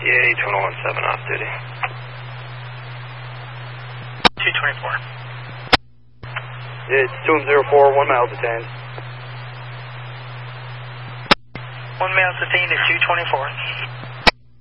Yeah, 2117 off duty. 224. Yeah, it's 2104, 1 mile detained. 1 mile detained at 224.